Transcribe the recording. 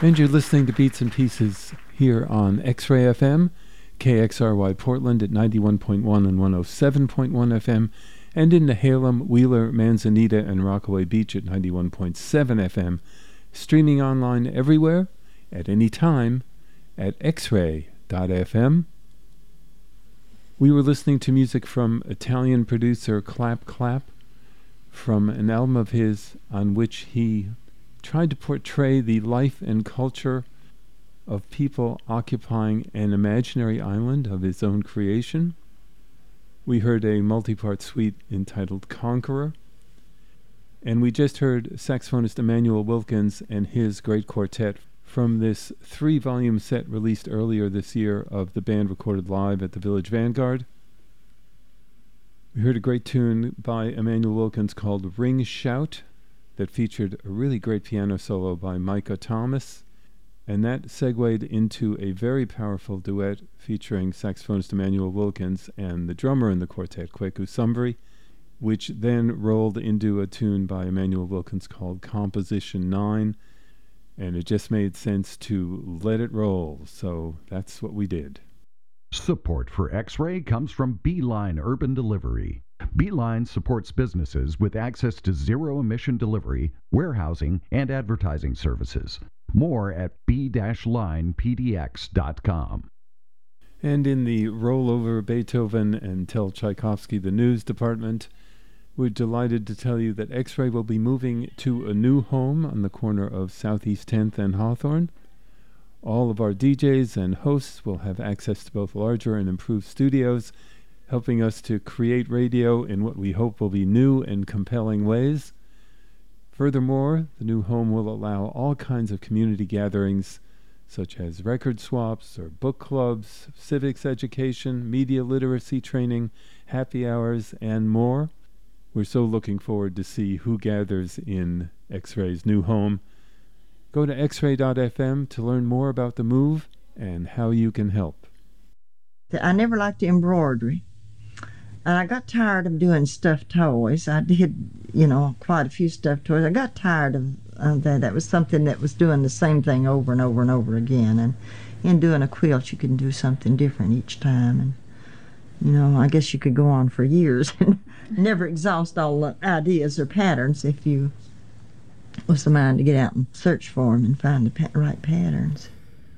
And you're listening to Beats and Pieces here on X-Ray FM, KXRY Portland at 91.1 and 107.1 FM, and in Nehalem, Wheeler, Manzanita, and Rockaway Beach at 91.7 FM, streaming online everywhere, at any time, at xray.fm. We were listening to music from Italian producer Clap Clap, from an album of his on which he tried to portray the life and culture of people occupying an imaginary island of his own creation. We heard a multi-part suite entitled Conqueror, and we just heard saxophonist Emmanuel Wilkins and his great quartet from this 3-volume set released earlier this year of the band recorded live at the Village Vanguard. We heard a great tune by Emmanuel Wilkins called Ring Shout that featured a really great piano solo by Micah Thomas, and that segued into a very powerful duet featuring saxophonist Emmanuel Wilkins and the drummer in the quartet, Kweku Sumbri, which then rolled into a tune by Emmanuel Wilkins called Composition 9, and it just made sense to let it roll, so that's what we did. Support for X-Ray comes from Beeline Urban Delivery. Beeline supports businesses with access to zero-emission delivery, warehousing, and advertising services. More at b-linepdx.com. And in the Rollover Beethoven and Tell Tchaikovsky the News department, we're delighted to tell you that X-Ray will be moving to a new home on the corner of Southeast 10th and Hawthorne. All of our DJs and hosts will have access to both larger and improved studios, helping us to create radio in what we hope will be new and compelling ways. Furthermore, the new home will allow all kinds of community gatherings, such as record swaps or book clubs, civics education, media literacy training, happy hours, and more. We're so looking forward to see who gathers in X-Ray's new home. Go to xray.fm to learn more about the move and how you can help. I never liked embroidery. And I got tired of doing stuffed toys. I did, quite a few stuffed toys. I got tired of that. That was something that was doing the same thing over and over and over again. And in doing a quilt, you can do something different each time. And, I guess you could go on for years and never exhaust all the ideas or patterns if you was the mind to get out and search for them and find the right patterns.